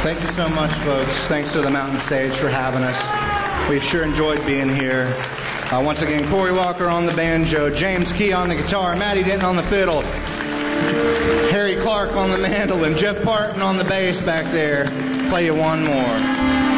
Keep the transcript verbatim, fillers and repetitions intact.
Thank you so much, folks. Thanks to the Mountain Stage for having us. We sure enjoyed being here. Uh, once again, Corey Walker on the banjo, James Key on the guitar, Matty Denton on the fiddle, Harry Clark on the mandolin, Jeff Parton on the bass back there. Play you one more.